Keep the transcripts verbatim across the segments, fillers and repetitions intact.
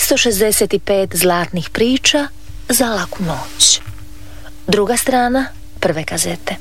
tristo šezdeset pet zlatnih priča za laku noć. Druga strana prve kazete.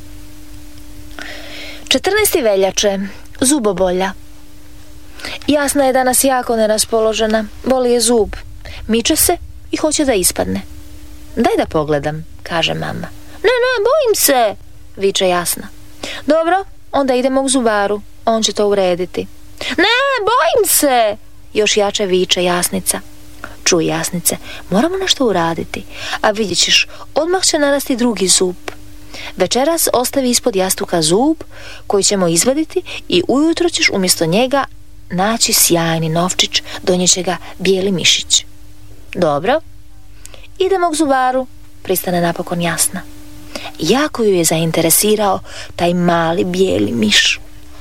četrnaesti veljače. Zubobolja. Jasna je danas jako neraspoložena. Boli je zub. Miče se i hoće da ispadne. Daj da pogledam, kaže mama. Ne, ne, bojim se, viče Jasna. Dobro, onda idemo k zubaru. On će to urediti. Ne, bojim se, još jače viče Jasnica. Čuj, Jasnice, moramo nešto uraditi, a vidjet ćeš, odmah će narasti drugi zub. Večeras ostavi ispod jastuka zub koji ćemo izvaditi i ujutro ćeš umjesto njega naći sjajni novčić, donijeće ga bijeli mišić. Dobro, idemo k zubaru, pristane napokon Jasna. Jako ju je zainteresirao taj mali bijeli miš.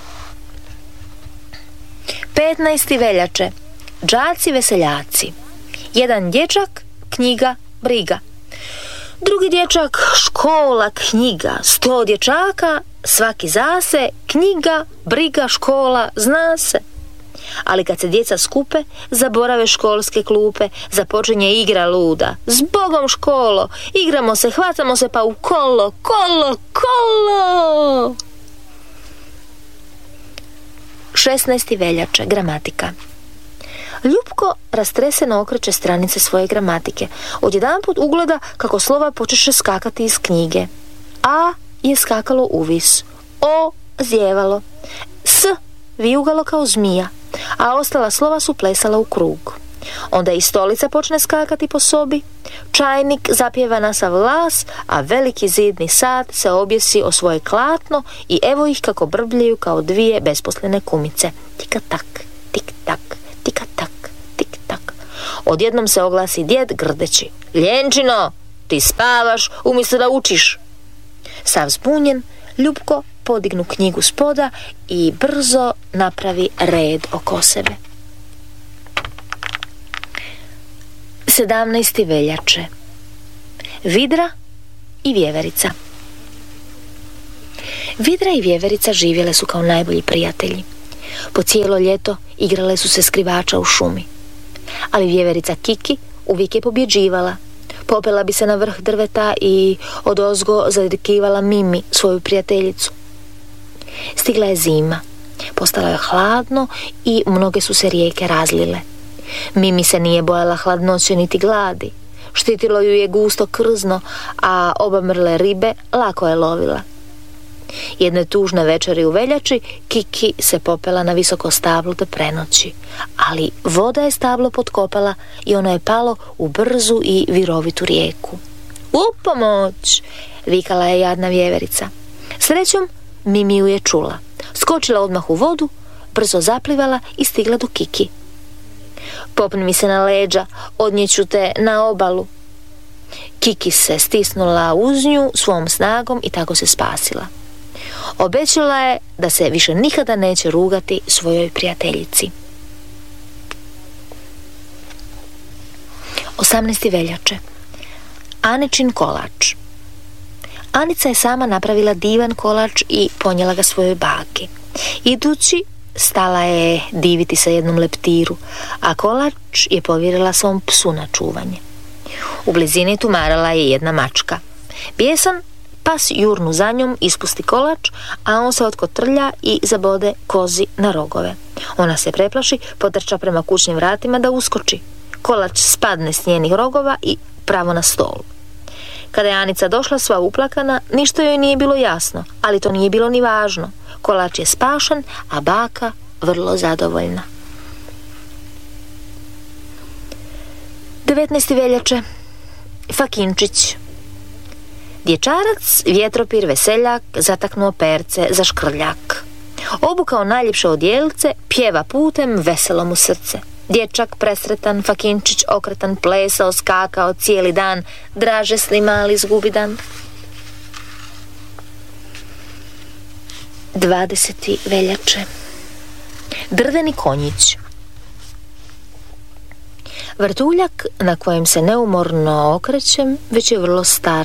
petnaesti veljače. Đaci veseljaci. Jedan dječak, knjiga, briga. Drugi dječak, škola, knjiga. Sto dječaka, svaki zase, knjiga, briga, škola, zna se. Ali kad se djeca skupe, zaborave školske klupe, započinje igra luda. Zbogom školo, igramo se, hvatamo se pa u kolo, kolo, kolo. šesnaesti veljače. Gramatika. Ljupko rastreseno okreće stranice svoje gramatike. Odjedanput ugleda kako slova počeše skakati iz knjige. A je skakalo uvis, O zjevalo, S vijugalo kao zmija, a ostala slova su plesala u krug. Onda i stolica počne skakati po sobi, čajnik zapjeva na sav glas, a veliki zidni sat se objesi o svoje klatno i evo ih kako brbljaju kao dvije besposlene kumice. Tika tak, tik tak, tika tak, tik tak. Odjednom se oglasi djed grdeći. Ljenčino, ti spavaš umjesto da učiš. Sav zbunjen, Ljupko podignu knjigu spoda i brzo napravi red oko sebe. sedamnaesti veljače. Vidra i vjeverica. Vidra i vjeverica živjele su kao najbolji prijatelji. Po cijelo ljeto igrale su se skrivača u šumi. Ali vjeverica Kiki uvijek je pobjeđivala. Popela bi se na vrh drveta i odozgo zadrkivala Mimi, svoju prijateljicu. Stigla je zima. Postalo je hladno i mnoge su se rijeke razlile. Mimi se nije bojala hladnoće niti gladi. Štitilo ju je gusto krzno, a obamrle ribe lako je lovila. Jedne tužne večeri u veljači Kiki se popela na visoko stablo da prenoći, ali voda je stablo potkopala i ono je palo u brzu i virovitu rijeku. U pomoć! Vikala je jadna vjeverica. Srećom Mimi ju je čula. Skočila odmah u vodu, brzo zaplivala i stigla do Kiki. Popni mi se na leđa, odnijeću te na obalu. Kiki se stisnula uz nju svom snagom i tako se spasila. Obećala je da se više nikada neće rugati svojoj prijateljici. osamnaesti veljače. Aničin kolač. Anica je sama napravila divan kolač i ponijela ga svojoj baki. Idući, stala je diviti sa jednom leptiru, a kolač je povjerila svom psu na čuvanje. U blizini tumarala je jedna mačka. Bijesan pas jurnu za njom ispusti kolač, a on se otkotrlja i zabode kozi na rogove. Ona se preplaši, potrča prema kućnim vratima da uskoči. Kolač spadne s njenih rogova i pravo na stol. Kada je Anica došla sva uplakana, ništa joj nije bilo jasno, ali to nije bilo ni važno. Kolač je spašen, a baka vrlo zadovoljna. devetnaesti veljače. Fakinčić. Dječarac, vjetropir, veseljak, zataknuo perce za škrljak. Obukao najljepše odjelce, pjeva putem, veselo mu srce. Dječak presretan, Fakinčić okretan, plesao, skakao cijeli dan, dražesni mali zgubidan. dvadeseti veljače. Drveni konjić. Vrtuljak na kojem se neumorno okrećem već je vrlo star.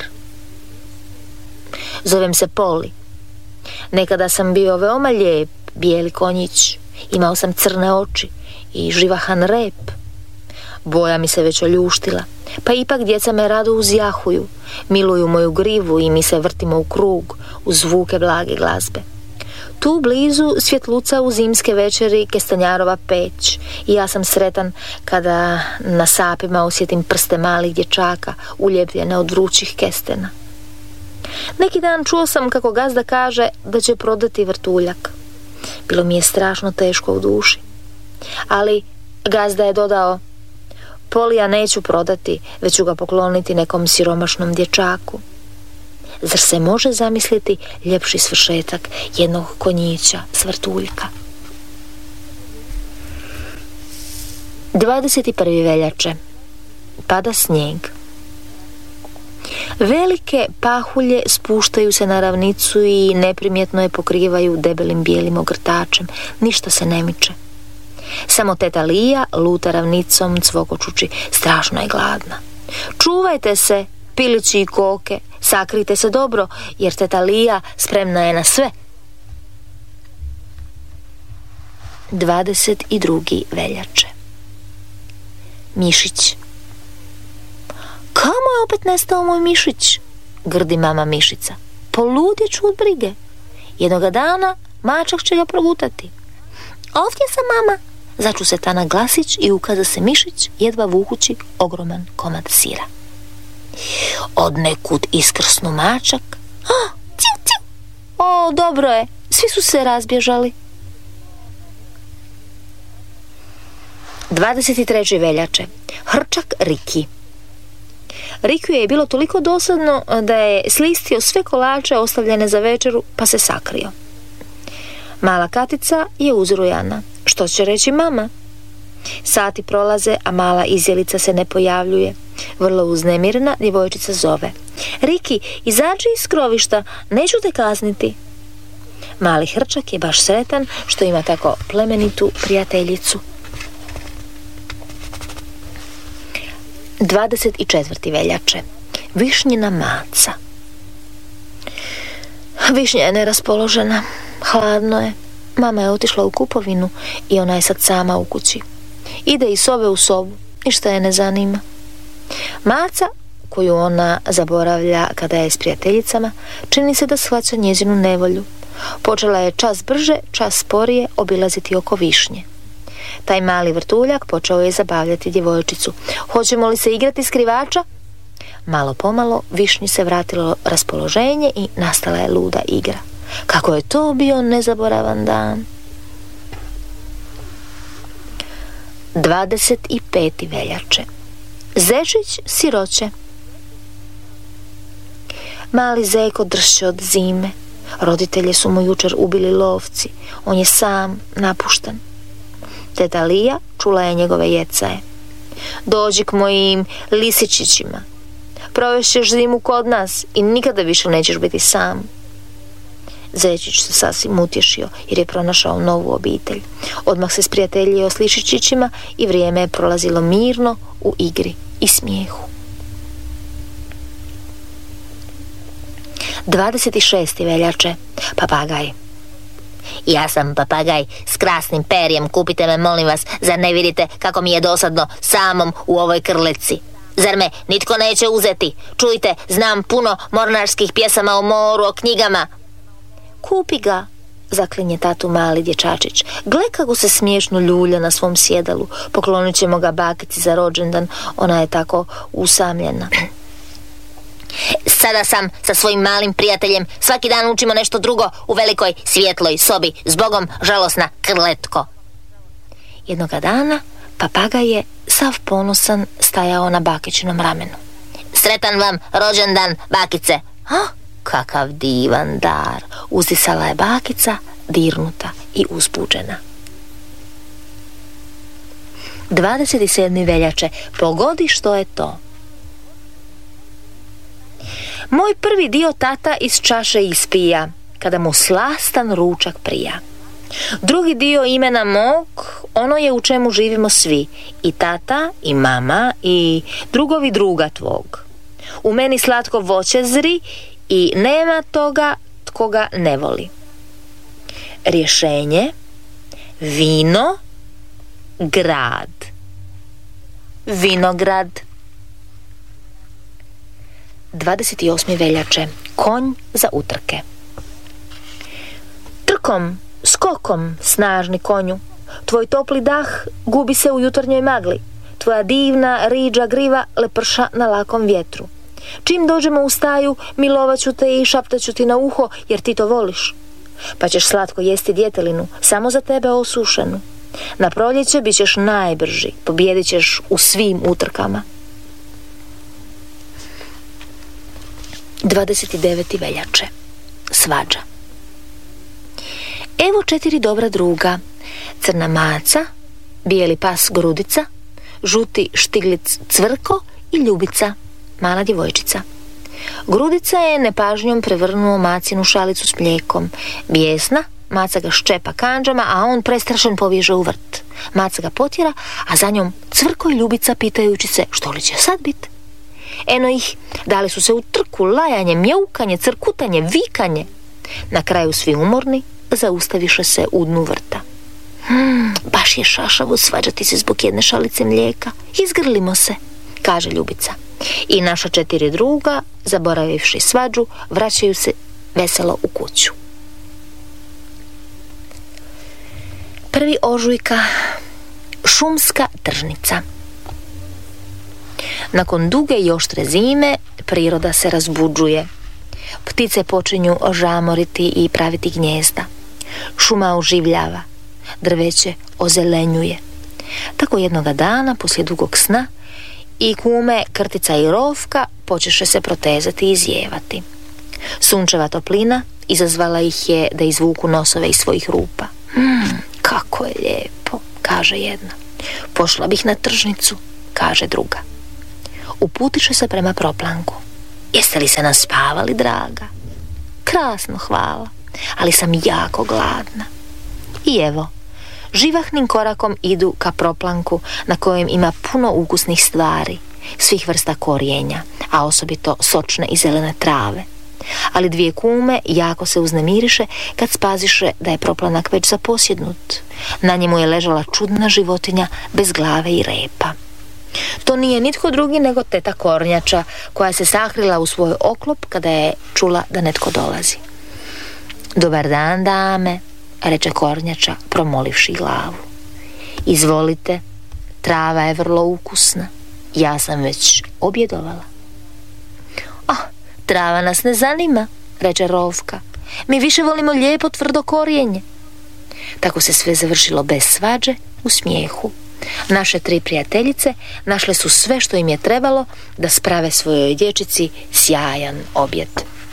Zovem se Poli. Nekada sam bio veoma lijep, bijeli konjić. Imao sam crne oči i živahan rep. Boja mi se već oljuštila, pa ipak djeca me rado uzjahuju, miluju moju grivu i mi se vrtimo u krug uz zvuke blage glazbe. Tu blizu svjetluca u zimske večeri Kestanjarova peć i ja sam sretan kada na sapima osjetim prste malih dječaka uljepljene od vrućih kestena. Neki dan čuo sam kako gazda kaže da će prodati vrtuljak. Bilo mi je strašno teško u duši. Ali gazda je dodao: Polija neću prodati, već ću ga pokloniti nekom siromašnom dječaku. Zar se može zamisliti ljepši svršetak jednog konjića s vrtuljka? dvadeset prvi veljače. Pada snijeg. Velike pahulje spuštaju se na ravnicu i neprimjetno je pokrivaju debelim bijelim ogrtačem. Ništa se ne miče. Samo teta Lija luta ravnicom cvokočući: strašno je gladna. Čuvajte se, pilići i koke, sakrite se dobro, jer teta Lija spremna je na sve. dvadeset drugi veljače. Mišić. Kamo je opet nestao moj mišić? Grdi mama mišica. Poludjet ću od brige. Jednoga dana mačak će ga progutati. Ovdje sam, mama. Začu se Tana glasić i ukaza se mišić, jedva vukući ogroman komad sira. Od nekud iskrsnu mačak. Oh, ciu, ciu. O, dobro je, svi su se razbježali. dvadeset treći veljače. Hrčak Riki. Rikiju je bilo toliko dosadno da je slistio sve kolače ostavljene za večeru, pa se sakrio. Mala Katica je uzrujana. Što će reći mama? Sati prolaze, a mala izjelica se ne pojavljuje. Vrlo uznemirena djevojčica zove: Riki, izađi iz skrovišta, neću te kazniti. Mali hrčak je baš sretan što ima tako plemenitu prijateljicu. dvadeset četvrti veljače. Višnjina maca. Višnja je neraspoložena. Hladno je. Mama je otišla u kupovinu i ona je sad sama u kući. Ide iz sobe u sobu, ništa je ne zanima. Maca, koju ona zaboravlja kada je s prijateljicama, čini se da shvaća njezinu nevolju. Počela je čas brže, čas sporije obilaziti oko višnje. Taj mali vrtuljak počeo je zabavljati djevojčicu. Hoćemo li se igrati skrivača? Malo pomalo višnji se vratilo raspoloženje i nastala je luda igra. Kako je to bio nezaboravan dan. dvadeset peti veljače. Zečić siroće. Mali zeko dršće od zime. Roditelje su mu jučer ubili lovci. On je sam, napušten. Teta Lija čula je njegove jecaje. Dođi k mojim lisičićima. Provešćeš zimu kod nas i nikada više nećeš biti sam. Zečić se sasvim utješio jer je pronašao novu obitelj. Odmah se sprijateljio s lišičićima i vrijeme je prolazilo mirno u igri i smijehu. dvadeset šesti veljače. Papagaj. Ja sam papagaj s krasnim perjem, kupite me molim vas, zar ne vidite kako mi je dosadno samom u ovoj krletci? Zar me nitko neće uzeti? Čujte, znam puno mornarskih pjesama o moru, o knjigama. Kupi ga, zaklinje tatu mali dječačić. Gle kako se smiješno ljulja na svom sjedalu. Poklonit ćemo ga bakici za rođendan, ona je tako usamljena. Sada sam sa svojim malim prijateljem, svaki dan učimo nešto drugo u velikoj svjetloj sobi. Zbogom, žalosna krletko. Jednoga dana papagaj je sav ponosan stajao na bakičinom ramenu. Sretan vam rođendan, bakice. Ha? Kakav divan dar, uzdisala je bakica, dirnuta i uzbuđena. dvadeset sedmi veljače. Pogodi što je to. Moj prvi dio tata iz čaše ispija, kada mu slastan ručak prija. Drugi dio imena mog, ono je u čemu živimo svi, i tata, i mama, i drugovi druga tvog. U meni slatko voće zri i nema toga tko ga ne voli. Rješenje: vino, grad. vinograd. dvadeset osme veljače. Konj za utrke. Trkom, skokom, snažni konju, tvoj topli dah gubi se u jutarnjoj magli, tvoja divna riđa griva leprša na lakom vjetru. Čim dođemo u staju, milovat ću te i šaptaću ti na uho, jer ti to voliš. Pa ćeš slatko jesti djetelinu, samo za tebe osušenu. Na proljeće bit ćeš najbrži, pobjedit ćeš u svim utrkama. dvadeset devete veljače. Svađa. Evo četiri dobra druga. Crna maca, bijeli pas Grudica, žuti štiglic Cvrko i Ljubica, mala djevojčica. Grudica je nepažnjom prevrnuo macinu šalicu s mlijekom. Bijesna, maca ga ščepa kandžama, a on prestrašen pobježe u vrt. Maca ga potjera, a za njom Cvrko i Ljubica pitajući se što li će sad bit. Eno ih, dali su se u trku, lajanje, mjaukanje, crkutanje, vikanje. Na kraju svi umorni zaustaviše se u dnu vrta. Hmm, baš je šašavo svađati se zbog jedne šalice mlijeka. Izgrlimo se, kaže Ljubica. I naša četiri druga, zaboravivši svađu, vraćaju se veselo u kuću. Prvi ožujka. Šumska tržnica. Nakon duge i oštre zime, priroda se razbuđuje. Ptice počinju žamoriti i praviti gnjezda. Šuma oživljava, drveće ozelenjuje. Tako jednoga dana, poslije dugog sna, i kume Krtica i Rovka počeše se protezati i izjevati. Sunčeva toplina izazvala ih je da izvuku nosove iz svojih rupa. Hmm, kako je lijepo, kaže jedna. Pošla bih na tržnicu, kaže druga. Uputiše se prema proplanku. Jeste li se naspavali, draga? Krasno, hvala, ali sam jako gladna. I evo, živahnim korakom idu ka proplanku na kojem ima puno ukusnih stvari, svih vrsta korijenja, a osobito sočne i zelene trave. Ali dvije kume jako se uznemiriše kad spaziše da je proplanak već zaposjednut. Na njemu je ležala čudna životinja bez glave i repa. To nije nitko drugi nego teta Kornjača, koja se sakrila u svoj oklop kada je čula da netko dolazi. Dobar dan, dame, reče Kornjača, promolivši glavu. Izvolite, trava je vrlo ukusna. Ja sam već objedovala. Ah, trava nas ne zanima, reče Rovka. Mi više volimo lijepo tvrdo korijenje. Tako se sve završilo bez svađe, u smijehu. Naše tri prijateljice našle su sve što im je trebalo da sprave svojoj dječici sjajan objed.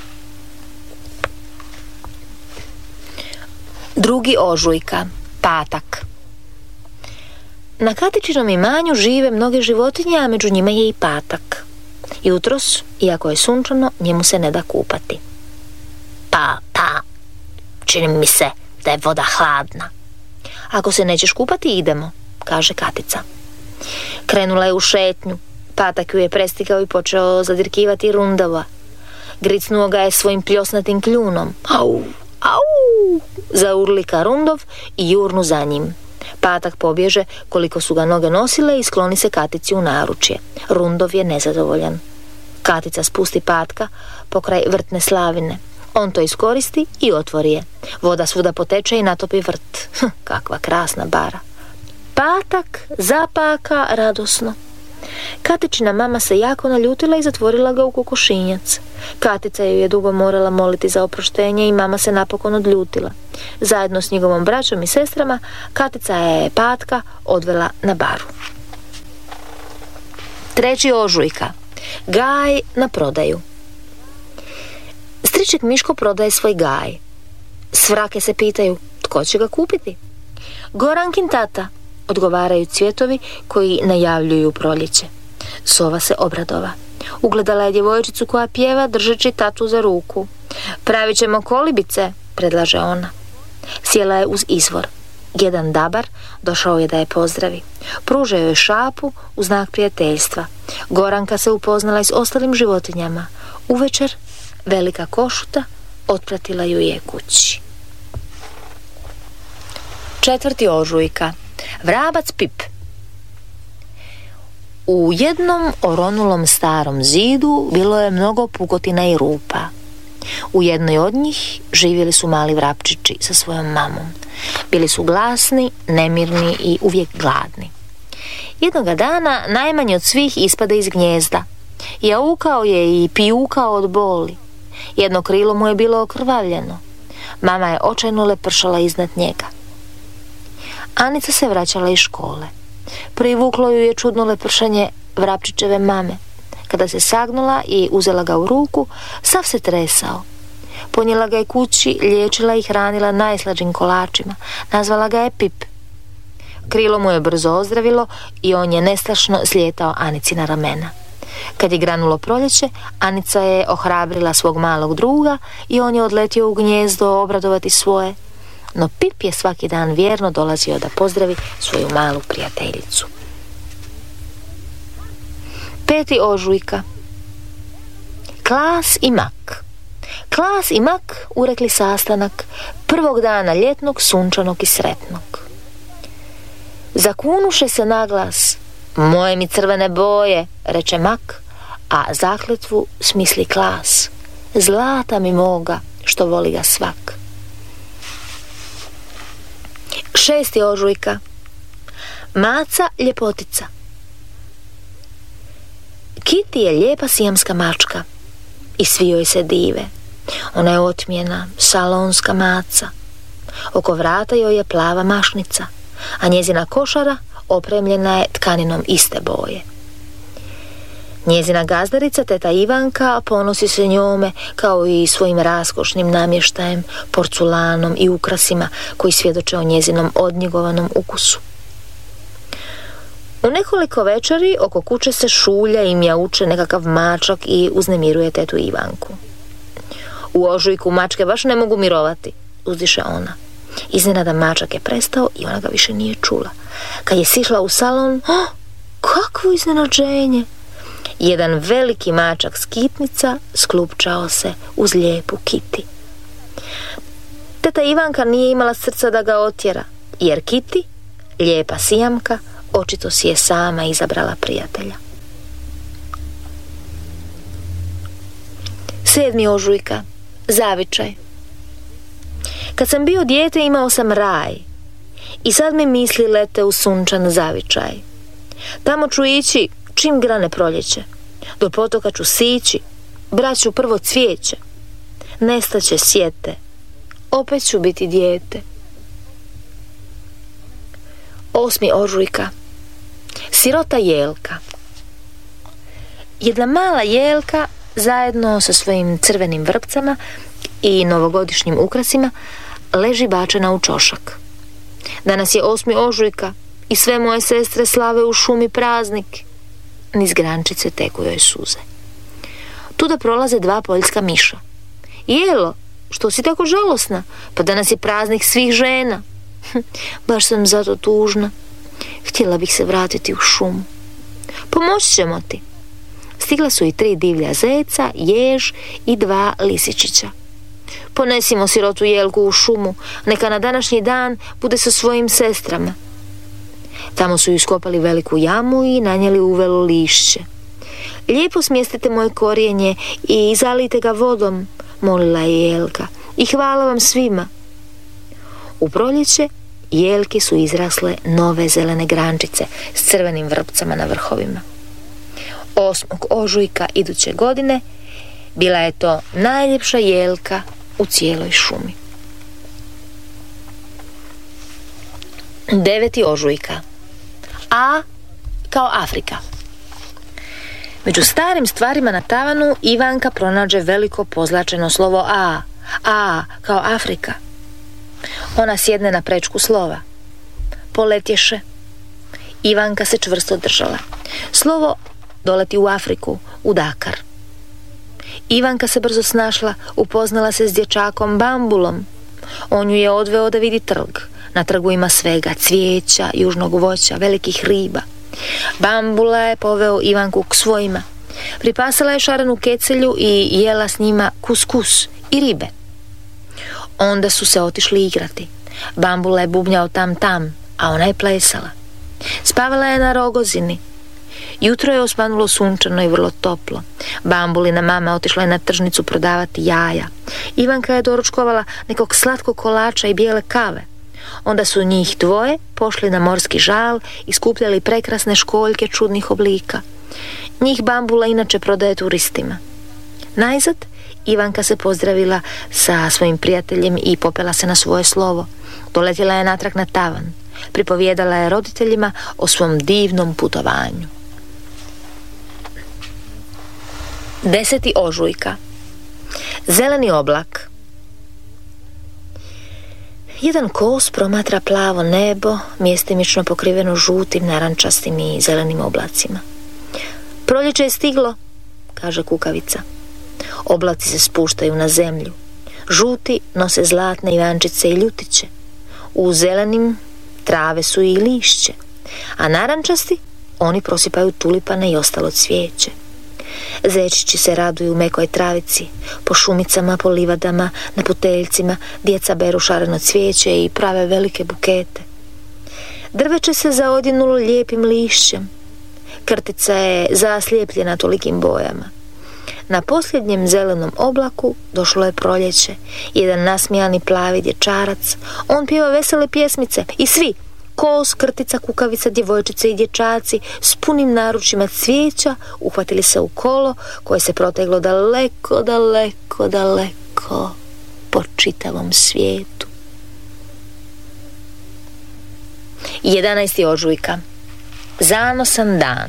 Drugi ožujka, patak. Na Katičinom imanju žive mnoge životinje, a među njima je i patak. Jutros, iako je sunčano, njemu se ne da kupati. Pa, pa, čini mi se da je voda hladna. Ako se nećeš kupati, idemo, kaže Katica. Krenula je u šetnju. Patak ju je prestigao i počeo zadirkivati Rundava. Gricnuo ga je svojim pljosnatim kljunom. Au, au, zaurlika Rundov i jurnu za njim. Patak pobježe koliko su ga noge nosile i skloni se Katici u naručje. Rundov je nezadovoljan. Katica spusti Patka pokraj vrtne slavine. On to iskoristi i otvori je. Voda svuda poteče i natopi vrt. Hm, kakva krasna bara. Patak zapaka radosno. Katičina mama se jako naljutila i zatvorila ga u kokošinjac. Katica ju je dugo morala moliti za oproštenje i mama se napokon odljutila. Zajedno s njegovom braćom i sestrama Katica je Patka odvela na baru. Treći ožujka. Gaj na prodaju. Striček Miško prodaje svoj gaj. Svrake se pitaju tko će ga kupiti. Gorankin tata, odgovaraju cvjetovi koji najavljuju proljeće. Sova se obradova. Ugledala je djevojčicu koja pjeva držeći tatu za ruku. Pravit ćemo kolibice, predlaže ona. Sjela je uz izvor. Jedan dabar došao je da je pozdravi. Pružao joj šapu u znak prijateljstva. Goranka se upoznala i s ostalim životinjama. Uvečer velika košuta otpratila ju je kući. Četvrti ožujka. Vrabac Pip. U jednom oronulom starom zidu bilo je mnogo pukotina i rupa. U jednoj od njih živjeli su mali vrapčići sa svojom mamom. Bili su glasni, nemirni i uvijek gladni. Jednoga dana najmanji od svih ispada iz gnijezda. Jaukao je i pijukao od boli. Jedno krilo mu je bilo okrvavljeno. Mama je očajno lepršala iznad njega. Anica se vraćala iz škole. Privuklo ju je čudno lepršanje vrapčićeve mame. Kada se sagnula i uzela ga u ruku, sav se tresao. Ponijela ga je kući, liječila i hranila najslađim kolačima. Nazvala ga je Pip. Krilo mu je brzo ozdravilo i on je nestašno slijetao Anici na ramena. Kad je granulo proljeće, Anica je ohrabrila svog malog druga i on je odletio u gnijezdo obradovati svoje. No Pip je svaki dan vjerno dolazio da pozdravi svoju malu prijateljicu. Peti ožujka. Klas i mak. Klas i mak urekli sastanak prvog dana ljetnog, sunčanog i sretnog. Zakunuše se naglas. Moje mi crvene boje, reče mak, a zakletvu smisli Klas. Zlata mi moga, što voli ga svak. Šesti ožujka. Maca ljepotica. Kitty je lijepa sijamska mačka i svi joj se dive. Ona je otmjena, salonska maca. Oko vrata joj je plava mašnica, a njezina košara opremljena je tkaninom iste boje. Njezina gazdarica, teta Ivanka, ponosi se njome kao i svojim raskošnim namještajem, porculanom i ukrasima koji svjedoče o njezinom odnjegovanom ukusu. U nekoliko večeri oko kuće se šulja i mjauče nekakav mačak i uznemiruje tetu Ivanku. U ožujku mačke baš ne mogu mirovati, uzdiše ona. Iznenada mačak je prestao i ona ga više nije čula. Kad je sišla u salon, oh, kakvo iznenađenje! Jedan veliki mačak skitnica sklupčao se uz lijepu Kitty. Teta Ivanka nije imala srca da ga otjera, jer Kitty, lijepa sijamka, očito si je sama izabrala prijatelja. Sedmi ožujka. Zavičaj. Kad sam bio dijete imao sam raj i sad mi misli lete u sunčan zavičaj. Tamo ću ići čim grane proljeće. Do potoka ću sići, brat ću prvo cvijeće. Nestaće sjete, opet ću biti dijete. Osmi ožujka. Sirota Jelka. Jedna mala jelka zajedno sa svojim crvenim vrpcama i novogodišnjim ukrasima leži bačena u čošak. Danas je osmi ožujka i sve moje sestre slave u šumi praznik. Niz grančice teku joj suze. Tuda prolaze dva poljska miša. Jelo, što si tako žalosna? Pa danas je praznik svih žena. Baš sam zato tužna. Htjela bih se vratiti u šumu. Pomoći ćemo ti. Stigla su i tri divlja zeca, jež i dva lisičića. Ponesimo sirotu Jelku u šumu, neka na današnji dan bude sa svojim sestrama. Tamo su iskopali veliku jamu i nanijeli uvelo lišće. Lijepo smjestite moje korijenje i zalijte ga vodom, molila je Jelka, i hvala vam svima. U proljeće jelke su izrasle nove zelene grančice s crvenim vrpcama na vrhovima. Osmog ožujka iduće godine bila je to najljepša jelka u cijeloj šumi. Deveti ožujka. A kao Afrika. Među starim stvarima na tavanu Ivanka pronađe veliko pozlačeno slovo A. A kao Afrika. Ona sjedne na prečku slova. Poletješe. Ivanka se čvrsto držala. Slovo doleti u Afriku, u Dakar. Ivanka se brzo snašla, upoznala se s dječakom Bambulom. On ju je odveo da vidi trg. Na trgu ima svega, cvijeća, južnog voća, velikih riba. Bambula je poveo Ivanku k svojima. Pripasala je šarenu kecelju i jela s njima kuskus i ribe. Onda su se otišli igrati. Bambula je bubnjao tam tam, a ona je plesala. Spavala je na rogozini. Jutro je osvanulo sunčano i vrlo toplo. Bambulina mama otišla je na tržnicu prodavati jaja. Ivanka je doručkovala nekog slatkog kolača i bijele kave. Onda su njih dvoje pošli na morski žal i skupljali prekrasne školjke čudnih oblika. Njih Bambula inače prodaje turistima. Najzad Ivanka se pozdravila sa svojim prijateljem i popela se na svoje slovo. Doletjela je natrag na tavan. Pripovijedala je roditeljima o svom divnom putovanju. Deseti ožujka. Zeleni oblak. Jedan kos promatra plavo nebo, mjestimično pokriveno žutim, narančastim i zelenim oblacima. Proljeće je stiglo, kaže kukavica. Oblaci se spuštaju na zemlju. Žuti nose zlatne ivančice i ljutiće. U zelenim trave su i lišće, a narančasti oni prosipaju tulipane i ostalo cvijeće. Zečići se raduju mekoj travici, po šumicama, po livadama, na puteljcima djeca beru šareno cvijeće i prave velike bukete. Drveće se zaodjenulo lijepim lišćem. Krtica je zaslijepljena tolikim bojama. Na posljednjem zelenom oblaku došlo je proljeće. Jedan nasmijani plavi dječarac, on pjeva vesele pjesmice i svi, kos, krtica, kukavica, djevojčice i dječaci s punim naručima cvijeća uhvatili se u kolo koje se proteglo daleko, daleko, daleko po čitavom svijetu. jedanaesti ožujka. Zanosan dan.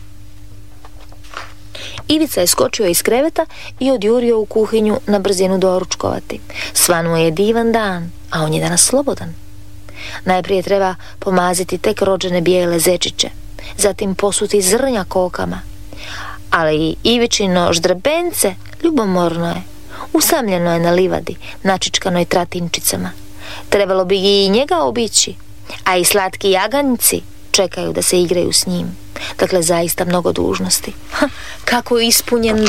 Ivica je skočio iz kreveta i odjurio u kuhinju na brzinu doručkovati. Svanuo je divan dan, a on je danas slobodan. Najprije treba pomaziti tek rođene bijele zečiće, zatim posuti zrnja kokama. Ali Ivičino ždrebence ljubomorno je, usamljeno je na livadi, načičkanoj tratinčicama. Trebalo bi i njega obići, a i slatki jaganjci čekaju da se igraju s njim. Dakle, zaista mnogo dužnosti. Ha, kako ispunjen